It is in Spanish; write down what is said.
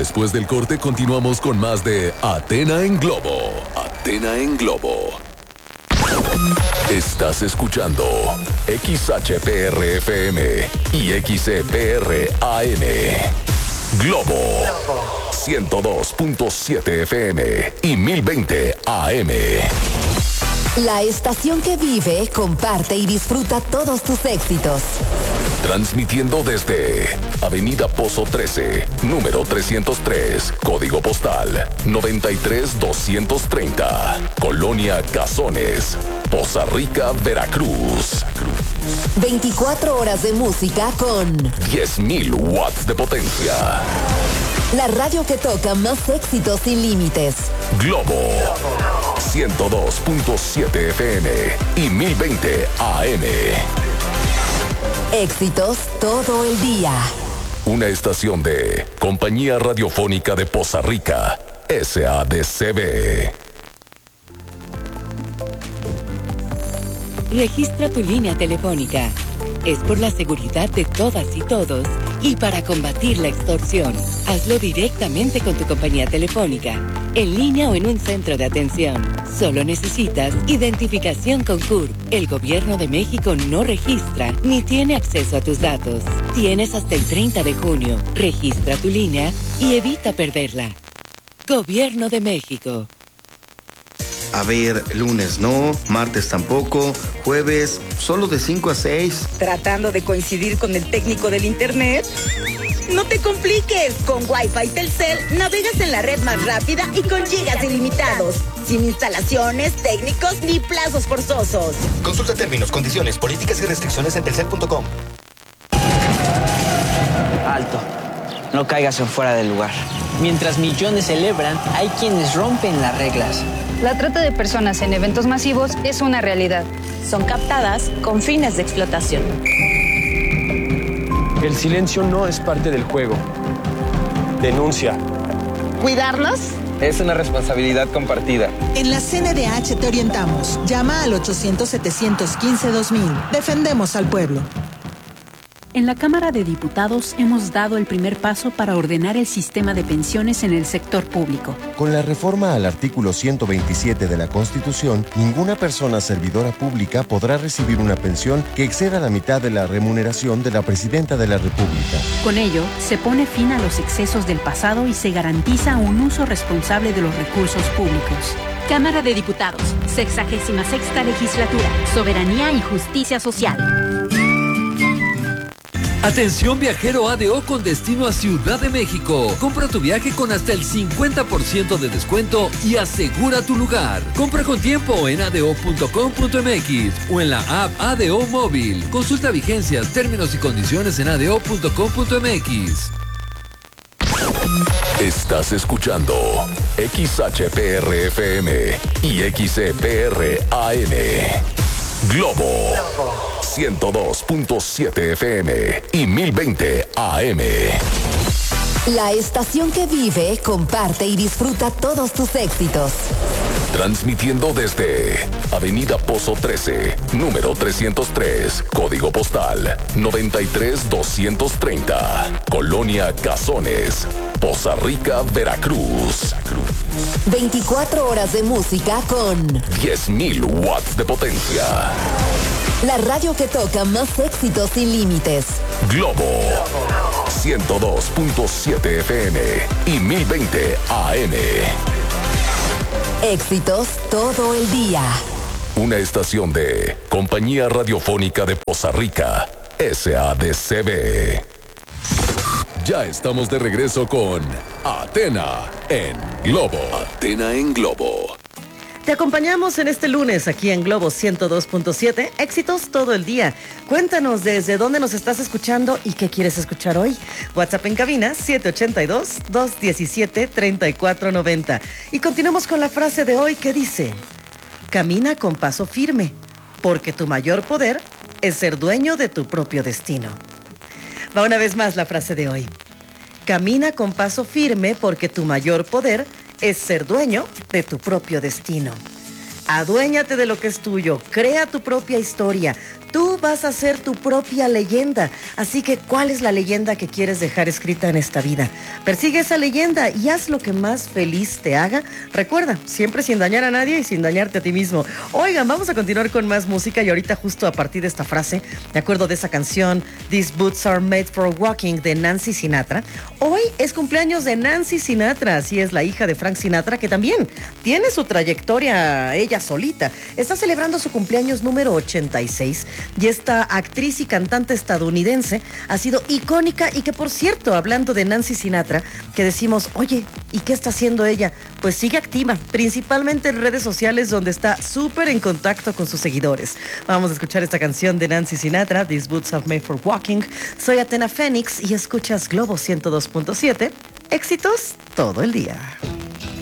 Después del corte continuamos con más de Athena en Globo. Athena en Globo. Estás escuchando XHPR-FM y XCPR-AM. Globo 102.7 FM y 1020 AM. La estación que vive, comparte y disfruta todos tus éxitos. Transmitiendo desde Avenida Pozo 13, número 303, código postal 93230, Colonia Cazones, Poza Rica, Veracruz. 24 horas de música con 10.000 watts de potencia. La radio que toca más éxitos sin límites. Globo 102.7 FM y 1020 AM. Éxitos todo el día. Una estación de Compañía Radiofónica de Poza Rica, SADCB. Registra tu línea telefónica. Es por la seguridad de todas y todos y para combatir la extorsión. Hazlo directamente con tu compañía telefónica, en línea o en un centro de atención. Solo necesitas identificación con CURP. El Gobierno de México no registra ni tiene acceso a tus datos. Tienes hasta el 30 de junio. Registra tu línea y evita perderla. Gobierno de México. A ver, lunes no, martes tampoco, jueves solo de 5 a 6. ¿Tratando de coincidir con el técnico del internet? No te compliques, con Wi-Fi Telcel navegas en la red más rápida y con gigas ilimitados, sin instalaciones, técnicos ni plazos forzosos. Consulta términos, condiciones, políticas y restricciones en telcel.com. Alto, no caigas en fuera del lugar. Mientras millones celebran, hay quienes rompen las reglas. La trata de personas en eventos masivos es una realidad. Son captadas con fines de explotación. El silencio no es parte del juego. Denuncia. ¿Cuidarnos? Es una responsabilidad compartida. En la CNDH te orientamos. Llama al 800-715-2000. Defendemos al pueblo. En la Cámara de Diputados hemos dado el primer paso para ordenar el sistema de pensiones en el sector público. Con la reforma al artículo 127 de la Constitución, ninguna persona servidora pública podrá recibir una pensión que exceda la mitad de la remuneración de la Presidenta de la República. Con ello, se pone fin a los excesos del pasado y se garantiza un uso responsable de los recursos públicos. Cámara de Diputados, 66ª Legislatura, Soberanía y Justicia Social. Atención viajero ADO con destino a Ciudad de México. Compra tu viaje con hasta el 50% de descuento y asegura tu lugar. Compra con tiempo en ado.com.mx o en la app ADO Móvil. Consulta vigencias, términos y condiciones en ado.com.mx. Estás escuchando XHPR-FM y XCPR-AM. Globo 102.7 FM y 1020 AM. La estación que vive, comparte y disfruta todos tus éxitos. Transmitiendo desde Avenida Pozo 13, número 303, código postal 93230, Colonia Cazones, Poza Rica, Veracruz. 24 horas de música con 10.000 watts de potencia. La radio que toca más éxitos sin límites. Globo 102.7 FM y 1020 AM. Éxitos todo el día. Una estación de Compañía Radiofónica de Poza Rica, SADCB. Ya estamos de regreso con Athena en Globo. Athena en Globo. Te acompañamos en este lunes aquí en Globo 102.7. Éxitos todo el día. Cuéntanos desde dónde nos estás escuchando y qué quieres escuchar hoy. WhatsApp en cabina 782-217-3490. Y continuamos con la frase de hoy que dice: camina con paso firme, porque tu mayor poder es ser dueño de tu propio destino. Va una vez más la frase de hoy. Camina con paso firme, porque tu mayor poder es ser dueño de tu propio destino. Aduéñate de lo que es tuyo, crea tu propia historia, Tú vas a ser tu propia leyenda. Así que, ¿cuál es la leyenda que quieres dejar escrita en esta vida? Persigue esa leyenda y haz lo que más feliz te haga. Recuerda, siempre sin dañar a nadie y sin dañarte a ti mismo. Oigan, vamos a continuar con más música y ahorita justo a partir de esta frase, de acuerdo de esa canción, These Boots Are Made for Walking de Nancy Sinatra. Hoy es cumpleaños de Nancy Sinatra, así es la hija de Frank Sinatra, que también tiene su trayectoria ella solita. Está celebrando su cumpleaños número 86 y esta actriz y cantante estadounidense ha sido icónica y que, por cierto, hablando de Nancy Sinatra, que decimos, oye, ¿y qué está haciendo ella? Pues sigue activa, principalmente en redes sociales donde está súper en contacto con sus seguidores. Vamos a escuchar esta canción de Nancy Sinatra, These Boots Are Made for Walking. Soy Atena Fénix y escuchas Globo 102.7. Éxitos todo el día.